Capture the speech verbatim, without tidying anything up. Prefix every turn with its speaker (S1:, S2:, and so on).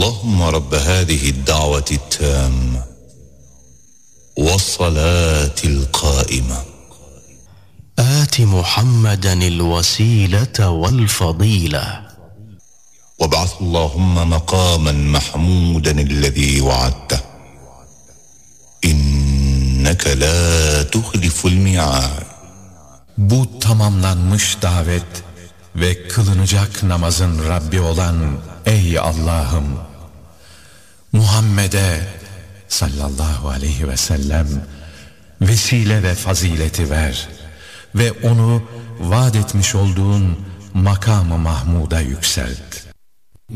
S1: اللهم رب هذه الدعوة التامة والصلاة القائمة
S2: آت محمدا الوسيلة والفضيلة
S1: وابعث اللهم مقاما محمودا الذي وعدته إنك لا تخلف الميعاد.
S3: Bu tamamlanmış davet ve kılınacak namazın Rabbi olan ey Allah'ım, Muhammed'e sallallahu aleyhi ve sellem vesile ve fazileti ver ve onu vaat etmiş olduğun makam-ı Mahmud'a yükselt.